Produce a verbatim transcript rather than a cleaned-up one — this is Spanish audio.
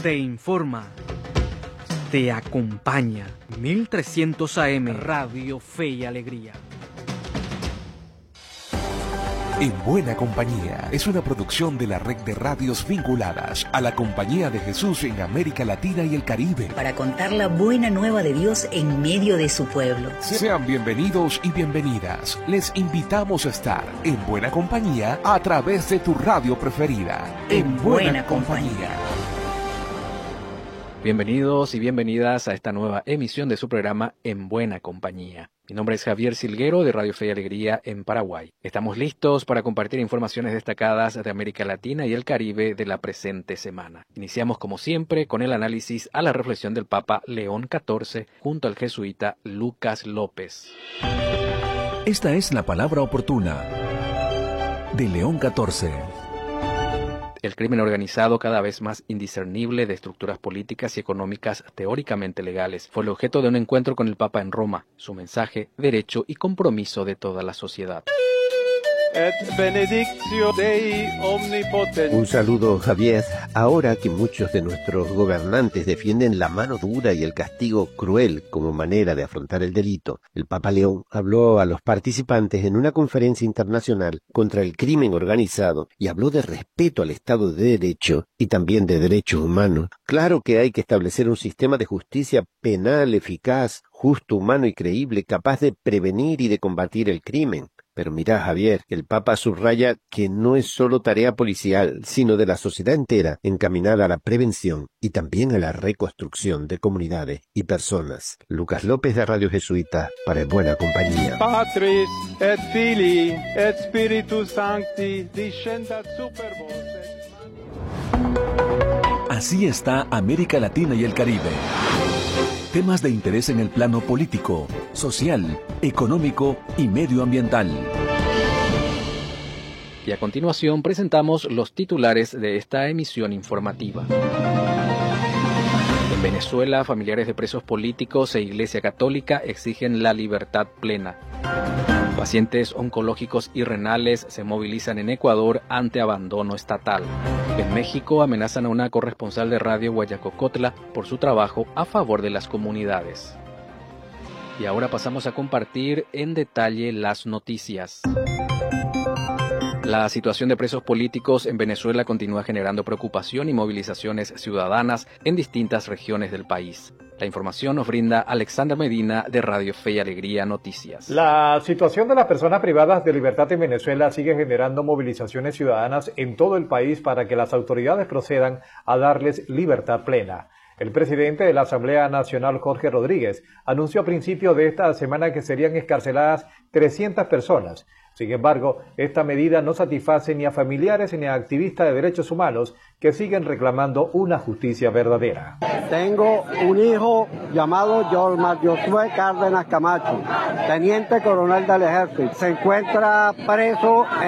Te informa. Te acompaña. mil trescientos A M Radio Fe y Alegría. En Buena Compañía es una producción de la red de radios vinculadas a la Compañía de Jesús en América Latina y el Caribe. Para contar la buena nueva de Dios en medio de su pueblo. Sean bienvenidos y bienvenidas. Les invitamos a estar en Buena Compañía a través de tu radio preferida. En, en Buena, buena compañía. compañía. Bienvenidos y bienvenidas a esta nueva emisión de su programa En Buena Compañía. Mi nombre es Javier Silguero de Radio Fe y Alegría en Paraguay. Estamos listos para compartir informaciones destacadas de América Latina y el Caribe de la presente semana. Iniciamos como siempre con el análisis a la reflexión del Papa León catorce junto al jesuita Lucas López. Esta es la palabra oportuna de León catorce. El crimen organizado, cada vez más indiscernible de estructuras políticas y económicas teóricamente legales, fue el objeto de un encuentro con el Papa en Roma. Su mensaje, derecho y compromiso de toda la sociedad. Et benedictio Dei omnipotens. Un saludo, Javier. Ahora que muchos de nuestros gobernantes defienden la mano dura y el castigo cruel como manera de afrontar el delito, el Papa León habló a los participantes en una conferencia internacional contra el crimen organizado y habló de respeto al Estado de Derecho y también de derechos humanos. Claro que hay que establecer un sistema de justicia penal eficaz, justo, humano y creíble, capaz de prevenir y de combatir el crimen. Pero mirá, Javier, el Papa subraya que no es solo tarea policial, sino de la sociedad entera, encaminada a la prevención y también a la reconstrucción de comunidades y personas. Lucas López de Radio Jesuita, para Buena Compañía. Patris et Filii et Spiritus Sancti descendat super vos. Así está América Latina y el Caribe. Temas de interés en el plano político, social, económico y medioambiental. Y a continuación presentamos los titulares de esta emisión informativa. En Venezuela, familiares de presos políticos e Iglesia Católica exigen la libertad plena. Pacientes oncológicos y renales se movilizan en Ecuador ante abandono estatal. En México amenazan a una corresponsal de Radio Guayacocotla por su trabajo a favor de las comunidades. Y ahora pasamos a compartir en detalle las noticias. La situación de presos políticos en Venezuela continúa generando preocupación y movilizaciones ciudadanas en distintas regiones del país. La información nos brinda Alexandra Medina de Radio Fe y Alegría Noticias. La situación de las personas privadas de libertad en Venezuela sigue generando movilizaciones ciudadanas en todo el país para que las autoridades procedan a darles libertad plena. El presidente de la Asamblea Nacional, Jorge Rodríguez, anunció a principios de esta semana que serían excarceladas trescientas personas. Sin embargo, esta medida no satisface ni a familiares ni a activistas de derechos humanos que siguen reclamando una justicia verdadera. Tengo un hijo llamado Yorma Josué Cárdenas Camacho, teniente coronel del ejército. Se encuentra preso en